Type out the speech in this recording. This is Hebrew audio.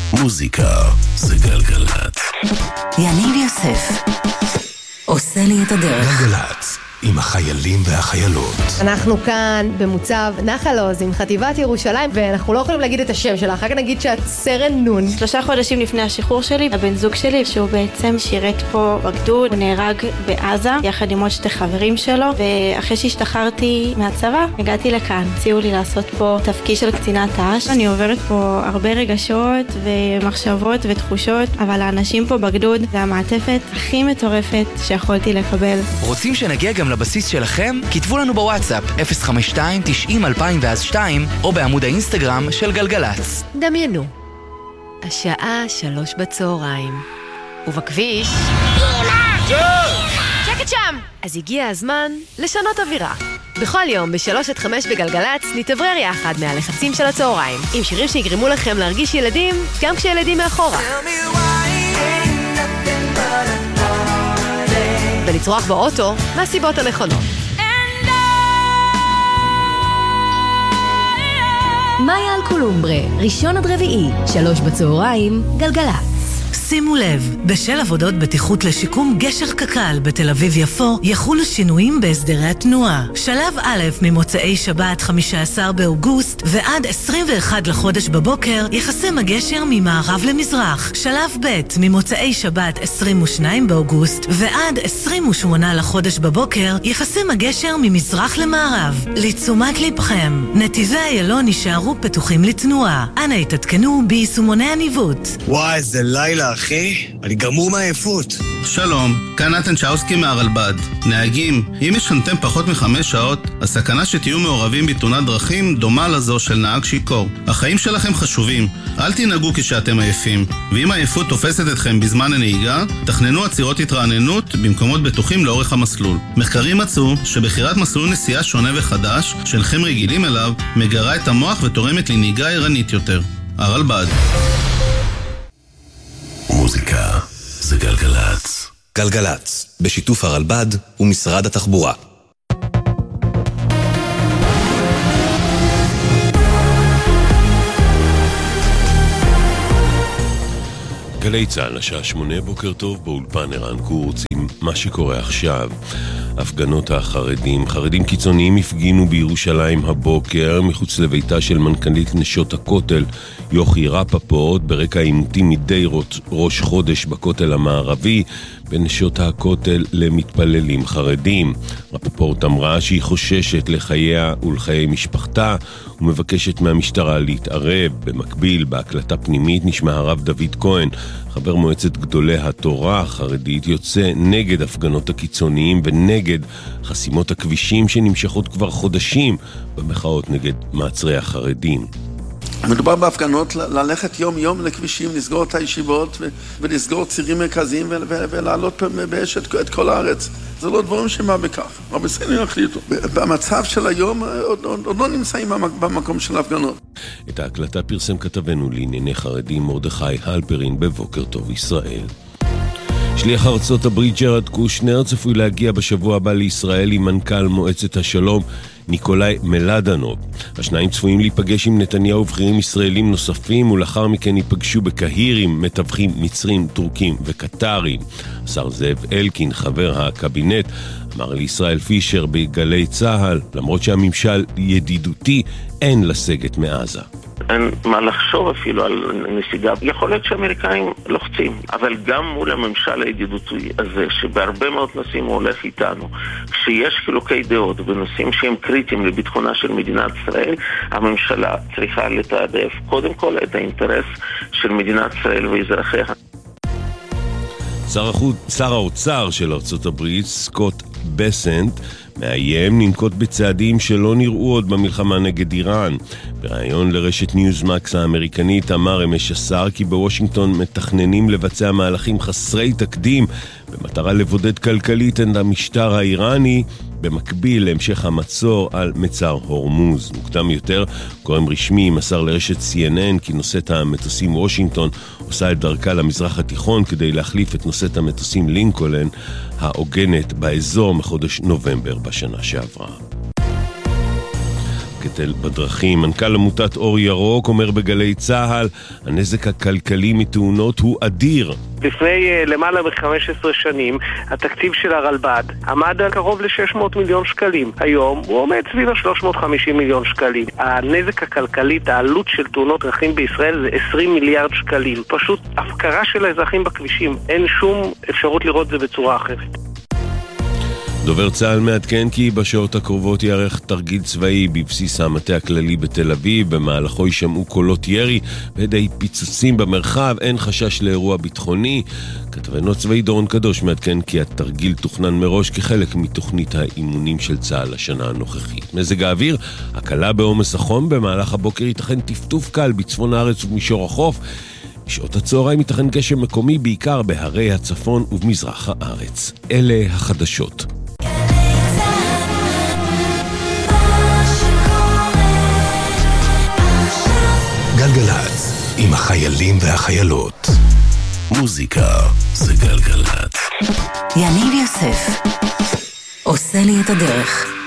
מוזיקה זה גלגלת. יניב יוסף עושה לי את הדרך. גלגלת עם החיילים והחיילות. אנחנו כאן במוצב נחל עוז עם חטיבת ירושלים, ואנחנו לא יכולים להגיד את השם שלה, אחר כך נגיד שאת סרן נון. 3 חודשים לפני השחרור שלי, הבן זוג שלי, שהוא בעצם שירת פה בגדוד, הוא נהרג בעזה יחד עם עוד 2 חברים שלו, ואחרי שהשתחררתי מהצבא הגעתי לכאן, הציעו לי לעשות פה תפקיד של קצינת ת"ש. אני עוברת פה הרבה רגשות ומחשבות ותחושות, אבל האנשים פה בגדוד זה המעטפת הכי מטורפת שיכולתי לקבל. רוצים שנגיע גם לבסיס שלכם? כתבו לנו בוואטסאפ 052-90-2002 או בעמוד האינסטגרם של גלגלץ. דמיינו, השעה 3 בצהריים, ובכביש שקט שם! אז הגיע הזמן לשנות אווירה. בכל יום ב3-5 בגלגלץ נתברר יחד מהלחצים של הצהריים, עם שירים שיגרמו לכם להרגיש ילדים גם כשילדים מאחורה, ולצרוח באוטו מהסיבות הנכונות. מאיה אלקולומברה, ראשון עד רביעי, 3 בצהריים, גלגלץ. שימו לב, בשל עבודות בטיחות לשיקום גשר קק"ל בתל אביב יפו, יחולו שינויים בהסדרי התנועה. שלב א' ממוצאי שבת 15 באוגוסט ועד 21 לחודש בבוקר יחסם הגשר ממערב למזרח. שלב ב' ממוצאי שבת 22 באוגוסט ועד 28 לחודש בבוקר יחסם הגשר ממזרח למערב. לתשומת לבכם, נתיבי איילון יישארו פתוחים לתנועה. אנא התעדכנו ביישומוני הניווט. וואי, זה לילה אחי, אני גמור מהעייפות. שלום, כאן נתן צ'אוסקי מהרלב"ד. נהגים, אם ישנתם פחות מ5 שעות, הסכנה שתהיו מעורבים בתאונת דרכים דומה לזו של נהג שיכור. החיים שלכם חשובים, אל תנהגו כשאתם עייפים, ואם העייפות תופסת אתכם בזמן הנהיגה, תכננו עצירות התרעננות במקומות בטוחים לאורך המסלול. מחקרים מצאו שבחירת מסלול נסיעה שונה וחדש, שאינכם רגילים אליו, מגרה את המוח ותורמת לנהיגה ערנית יותר. הרלב"ד. מוזיקה זה גלגלץ. גלגלץ, בשיתוף הרלב"ד ומשרד התחבורה. גלי צה"ל, השעה 8, בוקר טוב, באולפן ערן קורץ עם מה שקורה עכשיו. הפגנות החרדים, חרדים קיצוניים הפגינו בירושלים הבוקר מחוץ לביתה של מנכ"לית נשות הכותל יוכי רפפורט ברקע עימותים מדי ראש חודש בכותל המערבי בין נשות הכותל למתפללים חרדים. רפפורט אמרה שהיא חוששת לחייה ולחיי משפחתה ומבקשת מהמשטרה להתערב. במקביל, בהקלטה פנימית נשמע הרב דוד כהן, חבר מועצת גדולי התורה החרדית, יוצא נגד הפגנות הקיצוניים ונגד חסימות הכבישים שנמשכות כבר חודשים במחאות נגד מעצרי החרדים. מדובר בהפגנות ללכת יום יום לכבישים, לסגור את הישיבות ולסגור צירים מרכזיים ולעלות באש את כל הארץ. זה לא דברים שמה בכך, אבל בסדר יחליטו. במצב של היום עוד לא נמצאים במקום של הפגנות. את ההקלטה פרסם כתבנו לענייני חרדים מרדכי הלפרין בבוקר טוב ישראל. שליח ארצות הברית ג'רד קושנר צפוי להגיע בשבוע הבא לישראל עם מנכ"ל מועצת השלום ניקולאי מלדנוב. השניים צפויים להיפגש עם נתניהו ובכירים ישראלים נוספים, ולאחר מכן ייפגשו בקהיר עם מתווכים מצרים, טורקים וקטרים. השר זאב אלקין, חבר הקבינט, אמר לישראל פישר בגלי צהל, למרות שהממשל ידידותי, אין לסגת מעזה. אין מה לחשוב אפילו על נסיגה. יכול להיות שהאמריקאים לוחצים, אבל גם מול הממשל הידידותי הזה, שבהרבה מאוד נושאים הוא הולך איתנו, כשיש חילוקי דעות בנושאים שהם קריטיים לביטחונה של מדינת ישראל, הממשלה צריכה לתעדף קודם כל את האינטרס של מדינת ישראל ואזרחיה. שר האוצר של ארצות הברית, סקוט בסנט, מאיים לנקוט בצעדים שלא נראו עוד במלחמה נגד איראן. בראיון לרשת ניוזמקס האמריקנית אמר אמש השר כי בוושינגטון מתכננים לבצע מהלכים חסרי תקדים במטרה לבודד כלכלית את המשטר האיראני, במקביל להמשך המצור על מצר הורמוז. מוקדם יותר, גורם רשמי מסר לרשת CNN כי נושאת המטוסים וושינגטון עושה את דרכה למזרח התיכון כדי להחליף את נושאת המטוסים לינקולן העוגנת באזור מחודש נובמבר בשנה שעברה. הקטל בדרכים. מנכ"ל עמותת אור ירוק אומר בגלי צהל, הנזק הכלכלי מתאונות הוא אדיר. לפני למעלה מ-15 שנים התקציב של הרלב"ד עמד על קרוב ל-600 מיליון שקלים. היום הוא עומד סביב ה-350 מיליון שקלים. הנזק הכלכלי, העלות של תאונות דרכים בישראל זה 20 מיליארד שקלים. פשוט הפקרה של האזרחים בכבישים. אין שום אפשרות לראות זה בצורה אחרת. דובר צה"ל מעדכן כי בשעות הקרובות יערך תרגיל צבאי בבסיס המטה הכללי בתל אביב. במהלכו יישמעו קולות ירי וידי פיצוצים במרחב. אין חשש לאירוע ביטחוני. כתבנו הצבאי דורון קדוש מעדכן כי התרגיל תוכנן מראש כחלק מתוכנית האימונים של צה"ל לשנה הנוכחית. מזג האוויר, הקלה בעומס החום. במהלך הבוקר ייתכן טפטוף קל בצפון הארץ ובמישור החוף. בשעות הצהריים ייתכן גשם מקומי בעיקר בהרי הצפון ובמזרח הארץ. אלה החדשות. גלגלצ, עם החיילים והחיילות. מוזיקה זה גלגלצ. יניב יוסף עושה לי את הדרך.